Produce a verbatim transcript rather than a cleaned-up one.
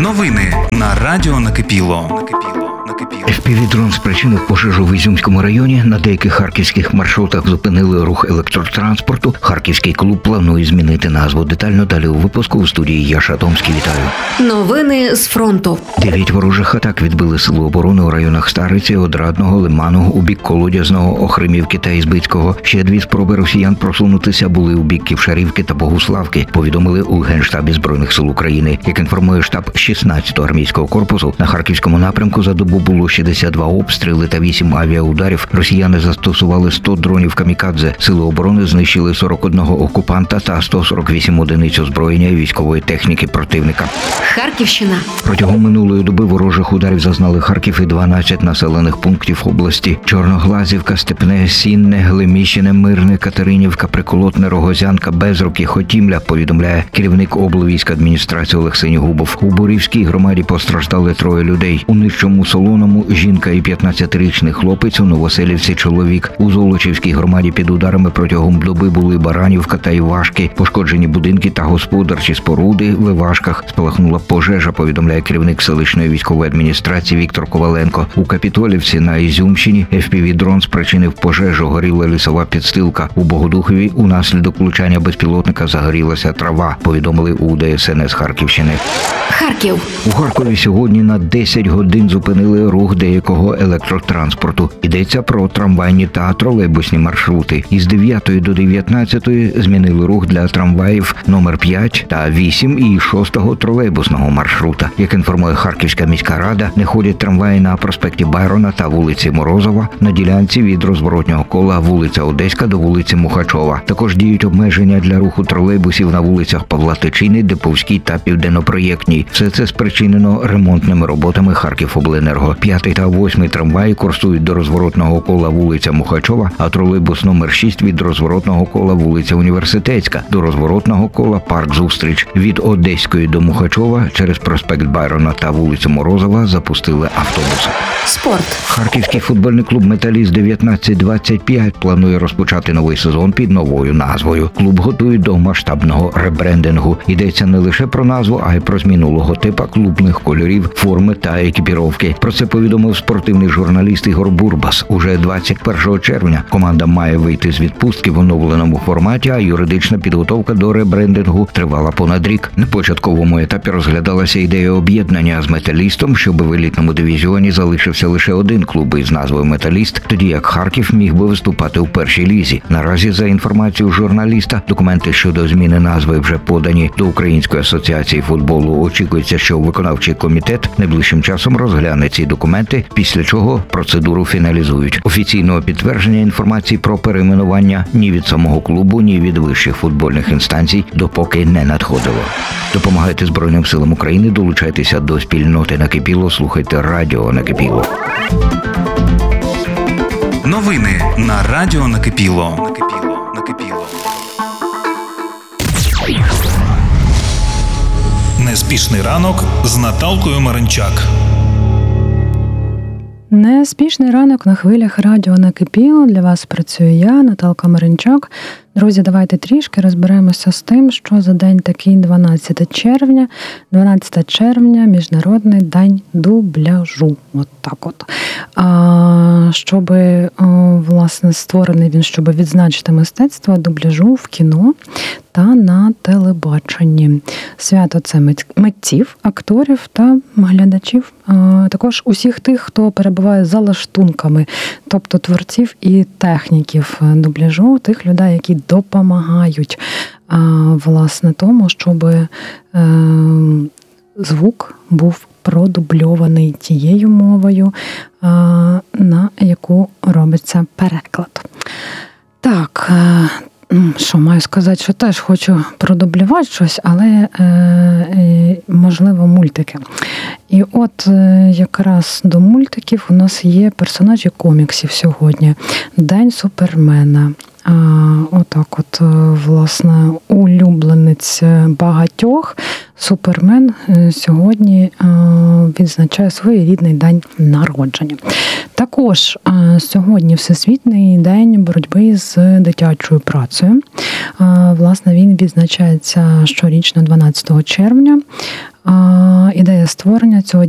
Новини на радіо Накипіло. еф пі ві-дрон спричинив пожежу в Ізюмському районі. На деяких харківських маршрутах зупинили рух електротранспорту. Харківський клуб планує змінити назву. Детально далі у випуску. У студії Яша Томський. Вітаю. Новини з фронту. Дев'ять ворожих атак відбили сили оборони у районах Стариці, Одрадного, Лиману, у бік Колодязного, Охримівки та Ізбицького. Ще дві спроби росіян просунутися були у бік Ківшарівки та Богуславки, повідомили у Генштабі Збройних сил України. Як інформує штаб шістнадцятого армійського корпусу, на Харківському напрямку за добу було шістдесят два обстріли та вісім авіаударів. Росіяни застосували сто дронів камікадзе. Сили оборони знищили сорок одного окупанта та сто сорок вісім одиниць озброєння і військової техніки противника. Харківщина. Протягом минулої доби ворожих ударів зазнали Харків і дванадцять населених пунктів області. Чорноглазівка, Степне, Сінне, Глеміщине, Мирне, Катеринівка, Приколотне, Рогозянка, Безруки, Хотімля, повідомляє керівник облвійськадміністрації Олег Синігубов. У Борівській громаді постраждали троє людей. У Нижчому Солоному жінка і п'ятнадцятирічний хлопець, у Новоселівці чоловік. У Золочівській громаді під ударами протягом доби були Баранівка та Івашки. Пошкоджені будинки та господарчі споруди. В Івашках спалахнула пожежа, повідомляє керівник селищної військової адміністрації Віктор Коваленко. У Капітолівці на Ізюмщині еф пі ві-дрон спричинив пожежу, горіла лісова підстилка. У Богодухові унаслідок влучання безпілотника загорілася трава, повідомили у де ес ен ес Харківщини. Харків. У Харкові сьогодні на десять годин зупинили рух деякого електротранспорту. Йдеться про трамвайні та тролейбусні маршрути. Із дев'ятої до дев'ятнадцятої змінили рух для трамваїв номер п'ять та вісім і шостого тролейбусного маршрута. Як інформує Харківська міська рада, не ходять трамваї на проспекті Байрона та вулиці Морозова, на ділянці від розворотнього кола вулиця Одеська до вулиці Мухачова. Також діють обмеження для руху тролейбусів на вулицях Павла Тичини, Диповській та Південнопроєктній. Все це спричинено ремонтними роботами Харківобленерго. П'ятий та восьмий трамваї курсують до розворотного кола вулиця Мухачова, а тролейбус номер шість від розворотного кола вулиця Університетська до розворотного кола Парк Зустріч. Від Одеської до Мухачова через проспект Байрона та вулицю Морозова запустили автобуси. Спорт. Харківський футбольний клуб «Металіст» дев'ятнадцять двадцять п'ять планує розпочати новий сезон під новою назвою. Клуб готує до масштабного ребрендингу. Йдеться не лише про назву, а й про зміну логотипа, клубних кольорів, форми та екіпіровки. Про це повідомив спортивний журналіст Ігор Бурбас. Уже двадцять першого червня команда має вийти з відпустки в оновленому форматі, а юридична підготовка до ребрендингу тривала понад рік. На початковому етапі розглядалася ідея об'єднання з «Металістом», щоб в елітному дивізіоні залишився лише один клуб із назвою «Металіст», тоді як Харків міг би виступати у першій лізі. Наразі, за інформацією журналіста, документи щодо зміни назви вже подані до Української асоціації футболу. Очікується, що виконавчий комітет найближчим часом розгляне ці документи, після чого процедуру фіналізують. Офіційного підтвердження інформації про перейменування ні від самого клубу, ні від вищих футбольних інстанцій допоки не надходило. Допомагайте Збройним силам України, долучайтеся до спільноти Накипіло, слухайте радіо Накипіло. Новини на радіо Накипіло. Накипіло. Накипіло. Неспішний ранок з Наталкою Маринчак. Неспішний ранок на хвилях радіо Накипіло. Для вас працюю я, Наталка Маринчак. Друзі, давайте трішки розберемося з тим, що за день такий дванадцяте червня. дванадцяте червня – Міжнародний день дубляжу. От так от. А, щоб, власне, створений він, щоб відзначити мистецтво дубляжу в кіно та на телебаченні. Свято це митців, акторів та глядачів. А, також усіх тих, хто перебуває за лаштунками, тобто творців і техніків дубляжу, тих людей, які допомагають, а, власне, тому, щоб е, звук був продубльований тією мовою, а, на яку робиться переклад. Так, е, що маю сказати, що теж хочу продублювати щось, але, е, е, можливо, мультики. І от е, якраз до мультиків у нас є персонажі коміксів сьогодні. День Супермена. А, отак от, власне, улюбленець багатьох. Супермен сьогодні відзначає своєрідний день народження. Також сьогодні Всесвітній день боротьби з дитячою працею. Власне, він відзначається щорічно дванадцятого червня. Ідея створення цього